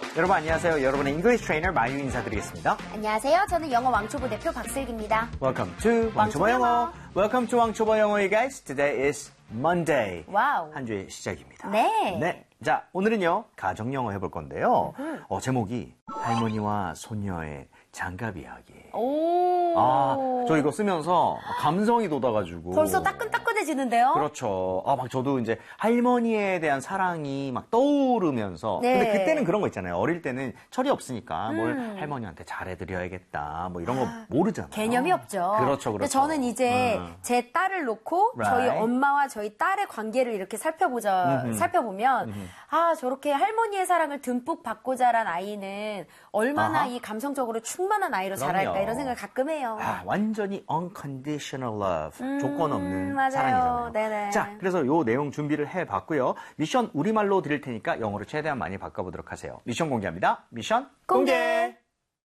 여러분 안녕하세요. 여러분의 English Trainer 마유 인사드리겠습니다. 안녕하세요. 저는 영어 왕초보 대표 박슬기입니다. Welcome to 왕초보 영어. Welcome to 왕초보 영어, guys. Today is Monday. 와우. 한 주의 시작입니다. 네. 자, 오늘은요 가정 영어 해볼 건데요. 제목이 할머니와 손녀의 장갑 이야기. 오. 저 이거 쓰면서 감성이 돋아가지고. 벌써 따끈따끈해지는데요? 그렇죠. 막 저도 이제 할머니에 대한 사랑이 막 떠오르면서. 네. 근데 그때는 그런 거 있잖아요. 어릴 때는 철이 없으니까 뭘 할머니한테 잘해드려야겠다. 뭐 이런 거 모르잖아요. 개념이 없죠. 그렇죠. 근데 저는 이제 제 딸을 놓고 저희 Right. 엄마와 저희 딸의 관계를 이렇게 살펴보면 저렇게 할머니의 사랑을 듬뿍 받고 자란 아이는 얼마나 이 감성적으로 충만한 아이로 자랄까 이런 생각을 가끔 해요. 완전히 unconditional love. 조건 없는 맞아요. 사랑이잖아요. 네네. 자, 그래서 요 내용 준비를 해봤고요. 미션 우리말로 드릴 테니까 영어로 최대한 많이 바꿔보도록 하세요. 미션 공개합니다. 미션 공개!